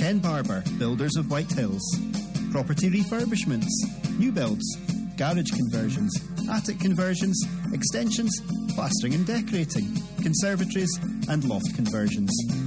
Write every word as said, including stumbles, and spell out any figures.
Ken Barber, Builders of White Hills. Property refurbishments, new builds, garage conversions, attic conversions, extensions, plastering and decorating, conservatories and loft conversions.